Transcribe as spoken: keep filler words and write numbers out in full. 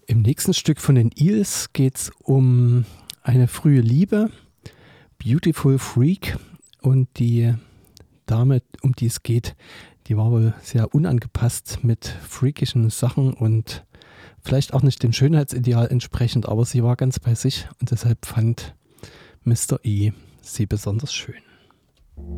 Im nächsten Stück von den Eels geht es um eine frühe Liebe, Beautiful Freak, und die Dame, um die es geht, die war wohl sehr unangepasst mit freakischen Sachen und vielleicht auch nicht dem Schönheitsideal entsprechend, aber sie war ganz bei sich und deshalb fand Mister E sie besonders schön.